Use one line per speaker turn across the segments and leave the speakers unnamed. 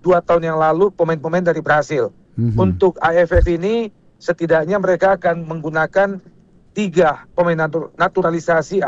2 tahun yang lalu pemain-pemain dari Brasil. Untuk AFF ini setidaknya mereka akan menggunakan 3 pemain naturalisasi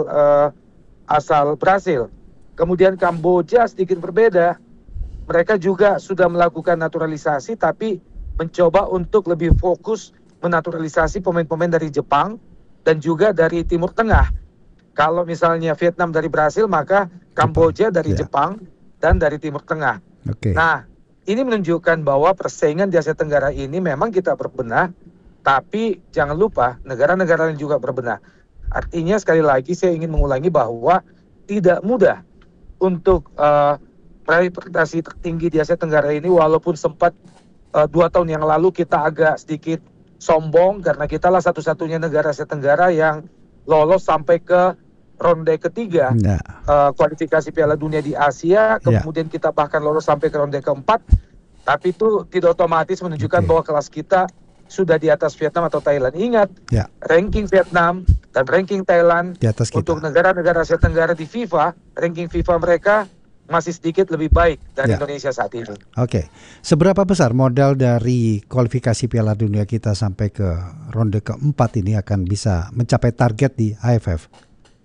asal Brasil. Kemudian Kamboja sedikit berbeda. Mereka juga sudah melakukan naturalisasi tapi mencoba untuk lebih fokus menaturalisasi pemain-pemain dari Jepang dan juga dari Timur Tengah. Kalau misalnya Vietnam dari Brasil, maka Kamboja dari Jepang dan dari Timur Tengah. Nah, ini menunjukkan bahwa persaingan di Asia Tenggara ini memang kita berbenah, tapi jangan lupa negara-negara lain juga berbenah. Artinya sekali lagi saya ingin mengulangi bahwa tidak mudah untuk meraih prestasi tertinggi di Asia Tenggara ini, walaupun sempat 2 tahun yang lalu kita agak sedikit sombong karena kita lah satu-satunya negara Asia Tenggara yang lolos sampai ke ronde ketiga kualifikasi Piala Dunia di Asia, kemudian kita bahkan lolos sampai ke ronde keempat, tapi itu tidak otomatis menunjukkan bahwa kelas kita sudah di atas Vietnam atau Thailand. Ingat, ranking Vietnam dan ranking Thailand untuk negara-negara Asia Tenggara di FIFA, ranking FIFA mereka masih sedikit lebih baik dari Indonesia saat ini.
Seberapa besar modal dari kualifikasi Piala Dunia kita sampai ke ronde keempat ini akan bisa mencapai target di AFF?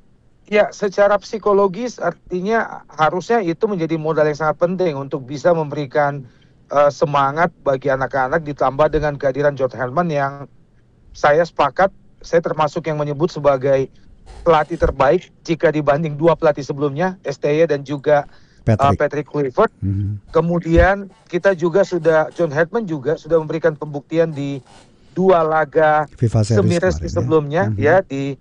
Ya, secara psikologis artinya harusnya itu menjadi modal yang sangat penting untuk bisa memberikan semangat bagi anak-anak, ditambah dengan kehadiran John Herdman yang saya sepakat, saya termasuk yang menyebut sebagai pelatih terbaik jika dibanding 2 pelatih sebelumnya, STY dan juga Patrick Kluivert. Kemudian kita juga John Herdman juga sudah memberikan pembuktian di 2 laga semi-resmi sebelumnya di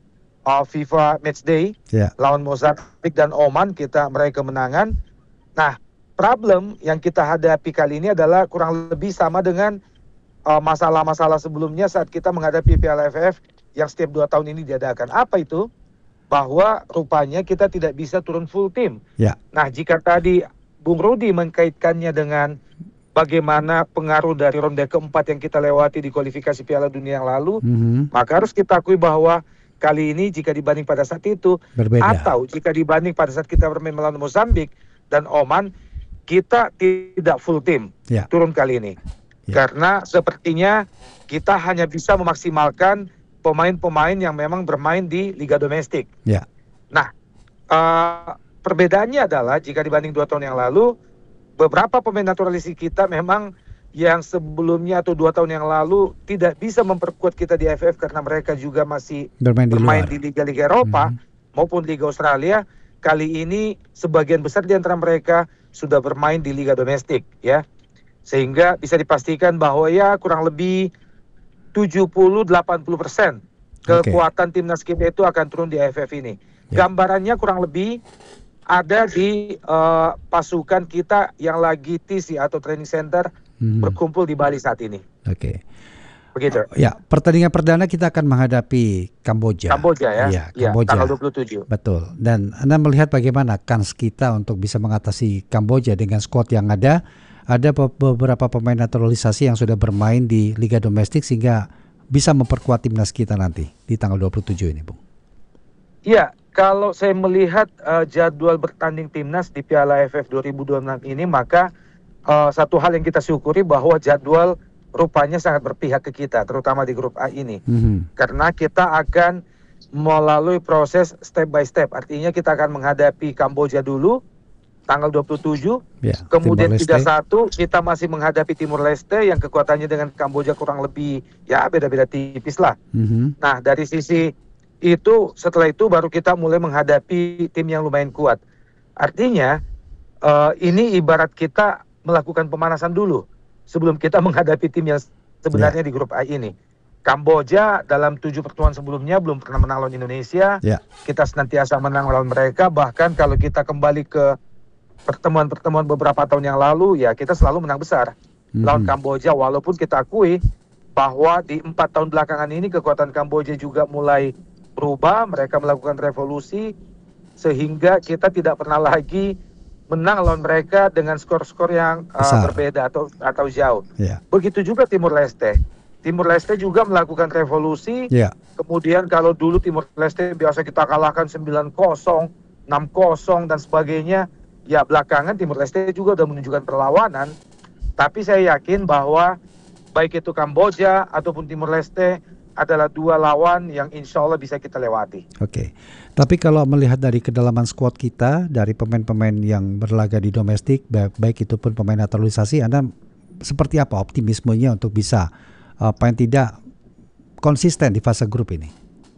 FIFA Matchday lawan Mozambik dan Oman kita meraih kemenangan. Nah, problem yang kita hadapi kali ini adalah kurang lebih sama dengan masalah-masalah sebelumnya saat kita menghadapi Piala AFF yang setiap 2 tahun ini diadakan. Apa itu? Bahwa rupanya kita tidak bisa turun full tim. Nah, jika tadi Bung Rudi mengkaitkannya dengan bagaimana pengaruh dari ronde keempat yang kita lewati di kualifikasi Piala Dunia yang lalu, maka harus kita akui bahwa kali ini jika dibanding pada saat itu berbeda. Atau jika dibanding pada saat kita bermain melawan Mozambik dan Oman, kita tidak full tim turun kali ini. Karena sepertinya kita hanya bisa memaksimalkan pemain-pemain yang memang bermain di liga domestik. Nah, perbedaannya adalah jika dibanding 2 tahun yang lalu, beberapa pemain naturalisasi kita memang yang sebelumnya atau 2 tahun yang lalu tidak bisa memperkuat kita di AFF karena mereka juga masih bermain di liga-liga Eropa maupun Liga Australia. Kali ini sebagian besar di antara mereka sudah bermain di liga domestik, ya. Sehingga bisa dipastikan bahwa ya kurang lebih 70-80% kekuatan timnas kita itu akan turun di AFF ini. Gambarannya kurang lebih ada di pasukan kita yang lagi TC atau training center berkumpul di Bali saat ini. Begitu.
Pertandingan perdana kita akan menghadapi Kamboja.
Kamboja
Kamboja.
Tanggal 27.
Betul. Dan Anda melihat bagaimana kans kita untuk bisa mengatasi Kamboja dengan skuad yang ada. Ada beberapa pemain naturalisasi yang sudah bermain di liga domestik sehingga bisa memperkuat timnas kita nanti di tanggal 27 ini, Bung.
Iya, kalau saya melihat jadwal bertanding timnas di Piala AFF 2026 ini, maka satu hal yang kita syukuri bahwa jadwal rupanya sangat berpihak ke kita, terutama di grup A ini. Karena kita akan melalui proses step by step. Artinya kita akan menghadapi Kamboja dulu, tanggal 27. Kemudian 31 kita masih menghadapi Timur Leste yang kekuatannya dengan Kamboja kurang lebih ya beda-beda tipis lah. Nah, dari sisi itu setelah itu baru kita mulai menghadapi tim yang lumayan kuat. Artinya ini ibarat kita melakukan pemanasan dulu sebelum kita menghadapi tim yang sebenarnya di grup A ini. Kamboja dalam 7 pertemuan sebelumnya belum pernah menang lawan Indonesia. Kita senantiasa menang lawan mereka. Bahkan kalau kita kembali ke pertemuan-pertemuan beberapa tahun yang lalu, ya kita selalu menang besar lawan Kamboja. Walaupun kita akui bahwa di 4 tahun belakangan ini kekuatan Kamboja juga mulai berubah. Mereka melakukan revolusi sehingga kita tidak pernah lagi menang lawan mereka dengan skor-skor yang berbeda atau jauh. Begitu juga Timur Leste. Timur Leste juga melakukan revolusi. Kemudian kalau dulu Timur Leste biasa kita kalahkan 9-0, 6-0 dan sebagainya. ya belakangan Timor Leste juga udah menunjukkan perlawanan, tapi saya yakin bahwa baik itu Kamboja ataupun Timor Leste adalah dua lawan yang insya Allah bisa kita lewati.
Oke. Tapi kalau melihat dari kedalaman skuad kita, dari pemain-pemain yang berlaga di domestik, baik itu pun pemain naturalisasi, Anda seperti apa optimismenya untuk bisa paling tidak konsisten di fase grup ini?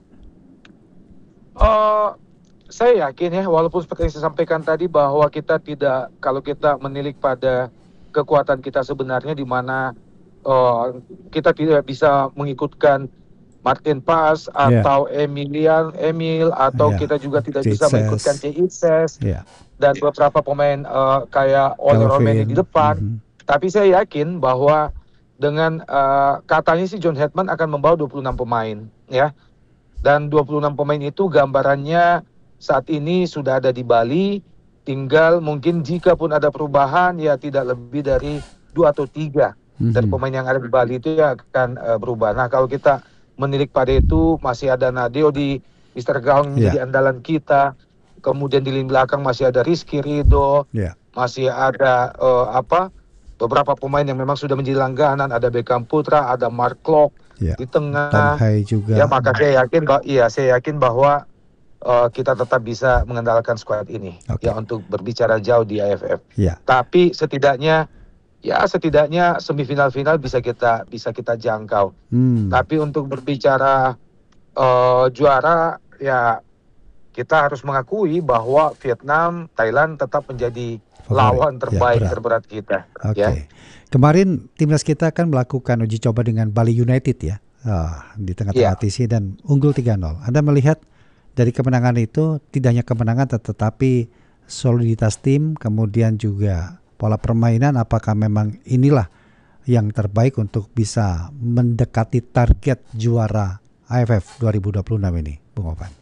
Saya yakin ya, walaupun seperti yang saya sampaikan tadi bahwa kita tidak, kalau kita menilik pada kekuatan kita sebenarnya di mana kita tidak bisa mengikutkan Martin Paz atau Emil atau kita juga tidak bisa mengikutkan Ceitses dan beberapa pemain kayak Oli Romeni di depan. Tapi saya yakin bahwa dengan katanya si John Hetman akan membawa 26 pemain ya. Dan 26 pemain itu gambarannya saat ini sudah ada di Bali, tinggal mungkin jika pun ada perubahan ya tidak lebih dari 2 atau 3 dari pemain yang ada di Bali itu ya akan berubah. Nah, kalau kita menilik pada itu, masih ada Nadeo di Mr. Gaung menjadi andalan kita. Kemudian di lini belakang masih ada Rizky Ridho, masih ada beberapa pemain yang memang sudah menjadi langganan. Ada Beckham Putra, ada Mark Klok di tengah.
Tom Hai juga.
Ya, maka saya yakin bahwa kita tetap bisa mengandalkan skuad ini ya untuk berbicara jauh di AFF. Tapi setidaknya semifinal-final bisa kita jangkau. Tapi untuk berbicara juara ya kita harus mengakui bahwa Vietnam, Thailand tetap menjadi lawan terbaik terberat kita.
Kemarin timnas kita kan melakukan uji coba dengan Bali United ya di tengah-tengah TC dan unggul 3-0. Anda melihat dari kemenangan itu tidak hanya kemenangan tetapi soliditas tim, kemudian juga pola permainan, apakah memang inilah yang terbaik untuk bisa mendekati target juara AFF 2026 ini, Bung Ovan?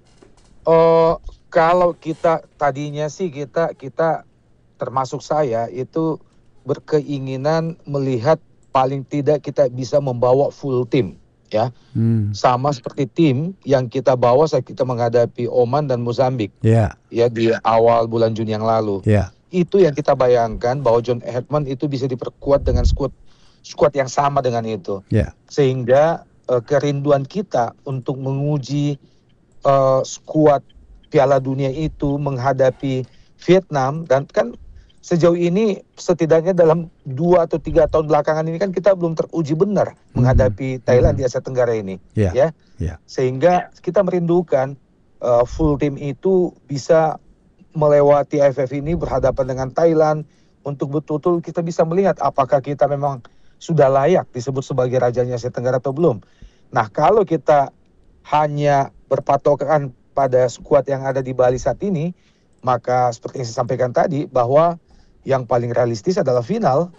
Kalau kita tadinya sih kita termasuk saya itu berkeinginan melihat paling tidak kita bisa membawa full tim ya. Sama seperti tim yang kita bawa saat kita menghadapi Oman dan Mozambik ya di awal bulan Juni yang lalu. Itu yang kita bayangkan bahwa John Hetman itu bisa diperkuat dengan skuad yang sama dengan itu. Sehingga kerinduan kita untuk menguji skuad Piala Dunia itu menghadapi Vietnam, dan kan sejauh ini setidaknya dalam 2 atau 3 tahun belakangan ini kan kita belum teruji benar menghadapi Thailand di Asia Tenggara ini. Sehingga kita merindukan full tim itu bisa melewati AFF ini berhadapan dengan Thailand untuk betul-betul kita bisa melihat apakah kita memang sudah layak disebut sebagai rajanya Asia Tenggara atau belum. Nah, kalau kita hanya berpatokan pada skuad yang ada di Bali saat ini, maka seperti yang saya sampaikan tadi bahwa yang paling realistis adalah final.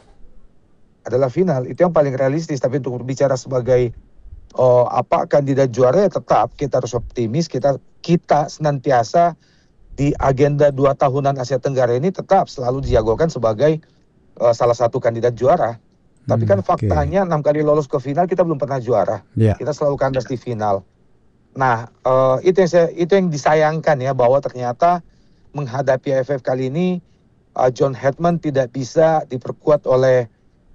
Itu yang paling realistis. Tapi untuk berbicara sebagai kandidat juara ya tetap kita harus optimis, kita senantiasa di agenda 2 tahunan Asia Tenggara ini tetap selalu dijagokan sebagai salah satu kandidat juara. Tapi kan faktanya 6 kali lolos ke final kita belum pernah juara. Kita selalu kandas di final. Nah, itu yang disayangkan ya, bahwa ternyata menghadapi AFF kali ini John Hetman tidak bisa diperkuat oleh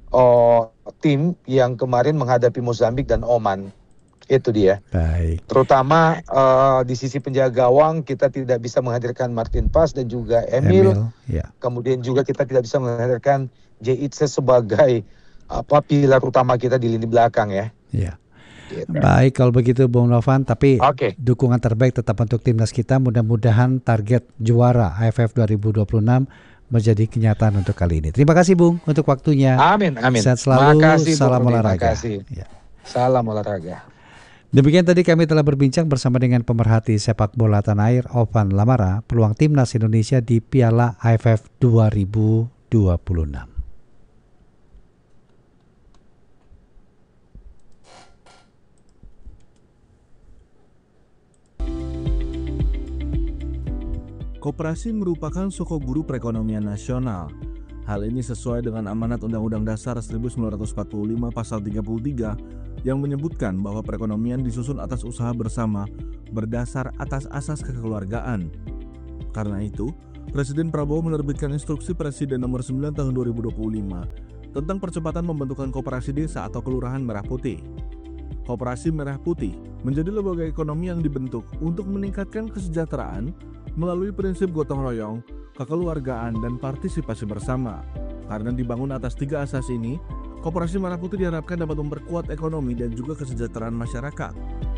tim yang kemarin menghadapi Mozambik dan Oman. Itu dia.
Baik.
Terutama di sisi penjaga gawang kita tidak bisa menghadirkan Martin Paz dan juga Emil. Kemudian juga kita tidak bisa menghadirkan Ceitses sebagai pilar utama kita di lini belakang ya.
Gitu. Baik, kalau begitu Bung Novan, tapi dukungan terbaik tetap untuk timnas kita. Mudah-mudahan target juara AFF 2026 menjadi kenyataan untuk kali ini. Terima kasih Bung untuk waktunya.
Amin.
Sehat selalu.
Makasih,
salam olahraga.
Salam olahraga.
Demikian tadi kami telah berbincang bersama dengan pemerhati sepak bola tanah air Ovan Lamara, peluang timnas Indonesia di Piala AFF 2026.
Koperasi merupakan soko guru perekonomian nasional. Hal ini sesuai dengan amanat Undang-Undang Dasar 1945 Pasal 33 yang menyebutkan bahwa perekonomian disusun atas usaha bersama berdasar atas asas kekeluargaan. Karena itu, Presiden Prabowo menerbitkan instruksi Presiden nomor 9 tahun 2025 tentang percepatan pembentukan koperasi desa atau kelurahan Merah Putih. Koperasi Merah Putih menjadi lembaga ekonomi yang dibentuk untuk meningkatkan kesejahteraan melalui prinsip gotong royong, kekeluargaan, dan partisipasi bersama. Karena dibangun atas 3 asas ini, Koperasi Merah Putih diharapkan dapat memperkuat ekonomi dan juga kesejahteraan masyarakat.